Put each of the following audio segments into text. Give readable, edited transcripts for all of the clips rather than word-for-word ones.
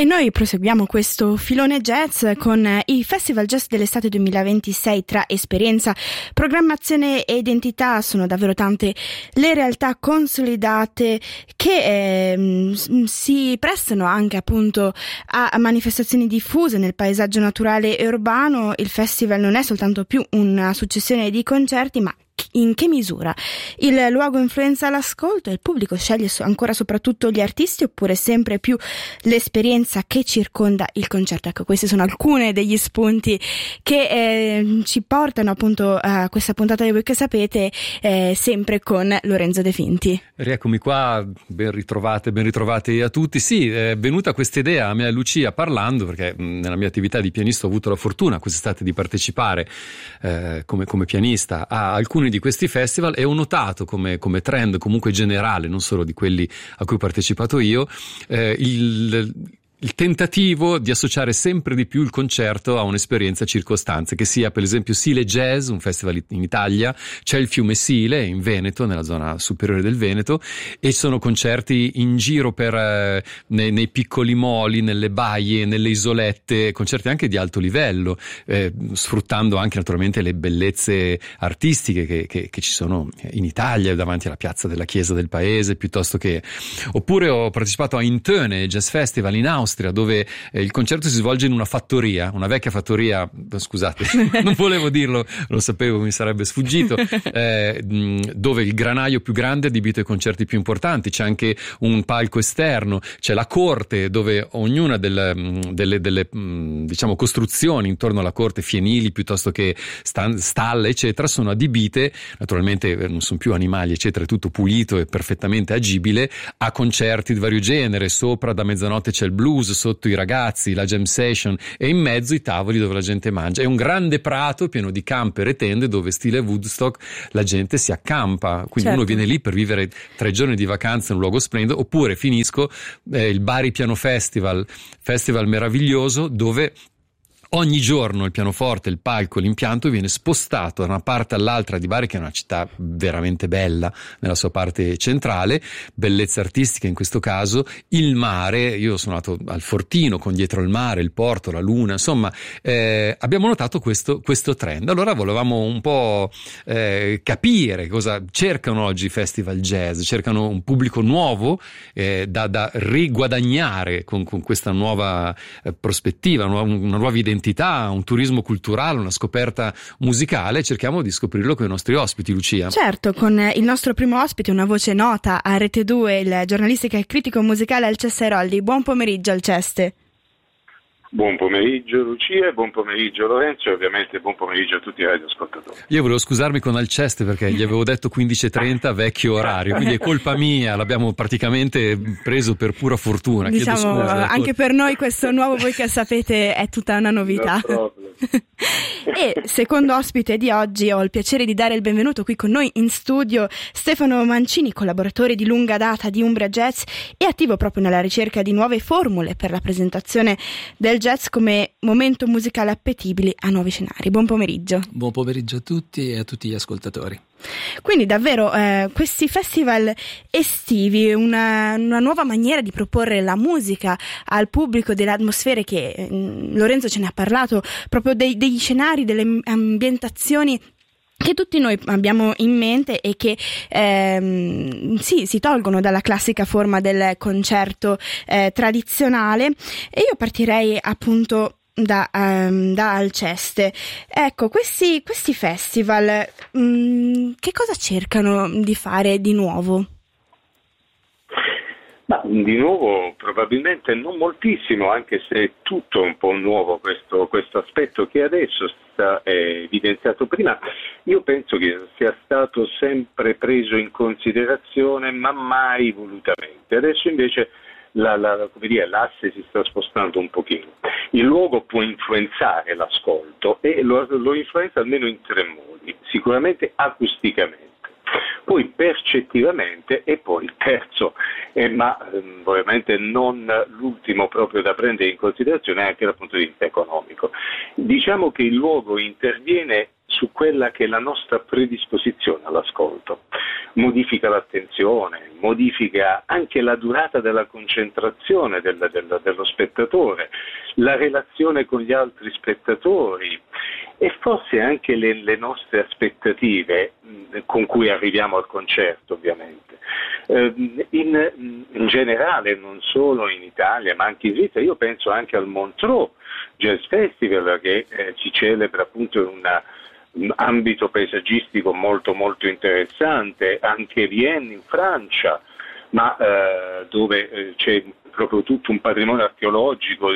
noi proseguiamo questo filone jazz con i Festival Jazz dell'estate 2026. Tra esperienza, programmazione e identità sono davvero tante le realtà consolidate che si prestano anche appunto a manifestazioni diffuse nel paesaggio naturale e urbano. Il festival non è soltanto più una successione di concerti, ma in che misura il luogo influenza l'ascolto e il pubblico sceglie ancora soprattutto gli artisti, oppure sempre più l'esperienza che circonda il concerto? Ecco, questi sono alcuni degli spunti che ci portano appunto a questa puntata di Voi che sapete, sempre con Lorenzo De Finti. Rieccomi qua, ben ritrovate a tutti. Sì, è venuta questa idea a me e a Lucia parlando, perché nella mia attività di pianista ho avuto la fortuna quest'estate di partecipare come pianista a alcuni di questi festival, e ho notato come trend comunque generale, non solo di quelli a cui ho partecipato io, il tentativo di associare sempre di più il concerto a un'esperienza a circostanze, che sia per esempio Sile Jazz, un festival in Italia, c'è il fiume Sile in Veneto, nella zona superiore del Veneto, e sono concerti in giro per nei piccoli moli, nelle baie, nelle isolette, concerti anche di alto livello, sfruttando anche naturalmente le bellezze artistiche che ci sono in Italia, davanti alla piazza della chiesa del paese, piuttosto che... Oppure ho partecipato a Intone Jazz Festival in Austria, dove il concerto si svolge in una fattoria, una vecchia fattoria, scusate, non volevo dirlo, lo sapevo, mi sarebbe sfuggito, dove il granaio più grande è adibito ai concerti più importanti, c'è anche un palco esterno, c'è la corte, dove ognuna delle diciamo costruzioni intorno alla corte, fienili piuttosto che stalle eccetera, sono adibite, naturalmente non sono più animali eccetera, è tutto pulito e perfettamente agibile a concerti di vario genere. Sopra da mezzanotte c'è il blues, sotto i ragazzi, la jam session, e in mezzo i tavoli dove la gente mangia. È un grande prato pieno di camper e tende dove, stile Woodstock, la gente si accampa, quindi certo. Uno viene lì per vivere 3 giorni di vacanza in un luogo splendido. Oppure finisco il Bari Piano Festival meraviglioso, dove ogni giorno il pianoforte, il palco, l'impianto viene spostato da una parte all'altra di Bari, che è una città veramente bella nella sua parte centrale, bellezza artistica in questo caso, il mare. Io sono nato al Fortino, con dietro il mare, il porto, la luna, insomma abbiamo notato questo trend. Allora volevamo un po' capire cosa cercano oggi i festival jazz. Cercano un pubblico nuovo da riguadagnare con questa nuova prospettiva, una nuova identità, un turismo culturale, una scoperta musicale. Cerchiamo di scoprirlo con i nostri ospiti, Lucia. Certo, con il nostro primo ospite, una voce nota a Rete 2, il giornalista e critico musicale Alceste Rolli. Buon pomeriggio, Alceste. Buon pomeriggio Lucia, buon pomeriggio Lorenzo, e ovviamente buon pomeriggio a tutti i radioascoltatori. Io volevo scusarmi con Alceste perché gli avevo detto 15:30 vecchio orario, quindi è colpa mia, l'abbiamo praticamente preso per pura fortuna. Diciamo, chiedo scusa. Anche per noi questo nuovo Voi che sapete è tutta una novità. E secondo ospite di oggi ho il piacere di dare il benvenuto qui con noi in studio Stefano Mancini, collaboratore di lunga data di Umbria Jazz e attivo proprio nella ricerca di nuove formule per la presentazione del jazz come momento musicale appetibile a nuovi scenari. Buon pomeriggio. Buon pomeriggio a tutti e a tutti gli ascoltatori. Quindi davvero questi festival estivi, una nuova maniera di proporre la musica al pubblico, delle atmosfere che Lorenzo ce ne ha parlato, proprio degli scenari, delle ambientazioni che tutti noi abbiamo in mente e che si tolgono dalla classica forma del concerto tradizionale. E io partirei appunto da Alceste. Ecco, questi festival che cosa cercano di fare di nuovo? Ma di nuovo probabilmente non moltissimo, anche se è tutto un po' nuovo questo aspetto che adesso sta evidenziato prima. Io penso che sia stato sempre preso in considerazione, ma mai volutamente. Adesso invece l'asse si sta spostando un pochino. Il luogo può influenzare l'ascolto e lo influenza almeno in 3 modi: sicuramente acusticamente, poi percettivamente e poi il terzo, ma ovviamente non l'ultimo proprio da prendere in considerazione, anche dal punto di vista economico. Diciamo che il luogo interviene su quella che è la nostra predisposizione all'ascolto. modifica l'attenzione, modifica anche la durata della concentrazione dello spettatore, la relazione con gli altri spettatori e forse anche le nostre aspettative con cui arriviamo al concerto, ovviamente. In generale, non solo in Italia ma anche in Svizzera, io penso anche al Montreux Jazz Festival che si celebra appunto in un ambito paesaggistico molto molto interessante, anche Vienne in Francia, ma dove c'è proprio tutto un patrimonio archeologico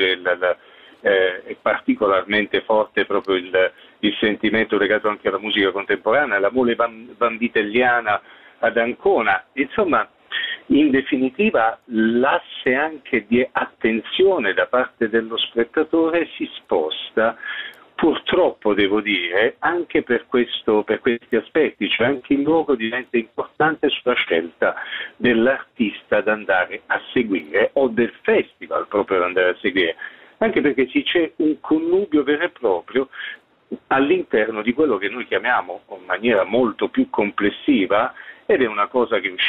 è particolarmente forte proprio il sentimento legato anche alla musica contemporanea, la mole vanvitelliana ad Ancona, insomma, in definitiva l'asse anche di attenzione da parte dello spettatore si sposta, purtroppo devo dire, anche per questi aspetti, cioè anche il luogo diventa importante sulla scelta dell'artista da andare a seguire o del festival proprio da andare a seguire, anche perché c'è un connubio vero e proprio all'interno di quello che noi chiamiamo in maniera molto più complessiva, ed è una cosa che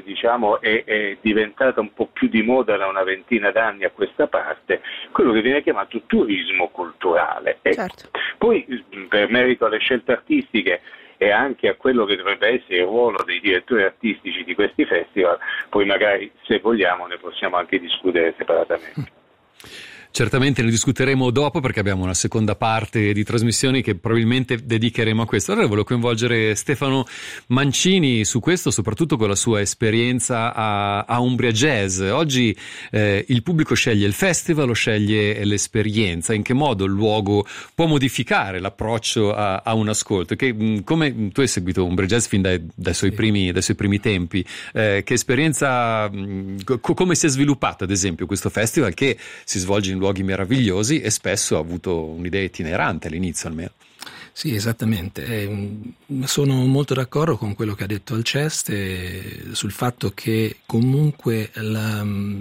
è diventata un po' più di moda da una ventina d'anni a questa parte, quello che viene chiamato turismo culturale. Certo. Poi, per merito alle scelte artistiche e anche a quello che dovrebbe essere il ruolo dei direttori artistici di questi festival, poi magari, se vogliamo, ne possiamo anche discutere separatamente. Certamente ne discuteremo dopo, perché abbiamo una seconda parte di trasmissioni che probabilmente dedicheremo a questo. Allora volevo coinvolgere Stefano Mancini su questo, soprattutto con la sua esperienza a Umbria Jazz. Oggi il pubblico sceglie il festival o sceglie l'esperienza? In che modo il luogo può modificare l'approccio a un ascolto? Come tu hai seguito Umbria Jazz fin dai suoi primi tempi, che esperienza, come si è sviluppato ad esempio questo festival che si svolge in luoghi meravigliosi e spesso ha avuto un'idea itinerante all'inizio almeno? Sì, esattamente. Sono molto d'accordo con quello che ha detto Alceste sul fatto che comunque